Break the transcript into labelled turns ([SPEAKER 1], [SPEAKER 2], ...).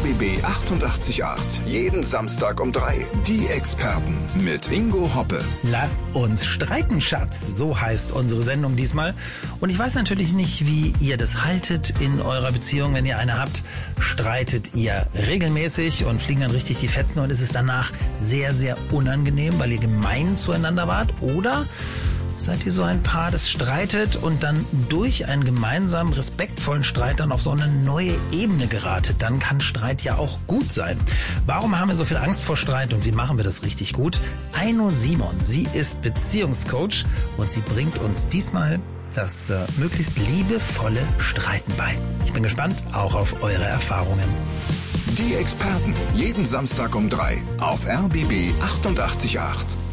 [SPEAKER 1] RBB 888. Jeden Samstag um 3. Die Experten mit Ingo Hoppe.
[SPEAKER 2] Lass uns streiten, Schatz. So heißt unsere Sendung diesmal. Und ich weiß natürlich nicht, wie ihr das haltet in eurer Beziehung, wenn ihr eine habt. Streitet ihr regelmäßig und fliegen dann richtig die Fetzen und ist es danach sehr, sehr unangenehm, weil ihr gemein zueinander wart? Oder seid ihr so ein Paar, das streitet und dann durch einen gemeinsamen, respektvollen Streit dann auf so eine neue Ebene geratet? Dann kann Streit ja auch gut sein. Warum haben wir so viel Angst vor Streit und wie machen wir das richtig gut? Aino Simon, sie ist Beziehungscoach und sie bringt uns diesmal das möglichst liebevolle Streiten bei. Ich bin gespannt, auch auf eure Erfahrungen.
[SPEAKER 1] Die Experten, jeden Samstag um 3 auf RBB 888.